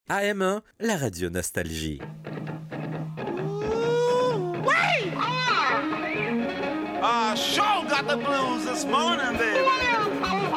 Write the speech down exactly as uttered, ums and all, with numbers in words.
A M un, la radio Nostalgie. Uh, sure got the blues this morning, baby.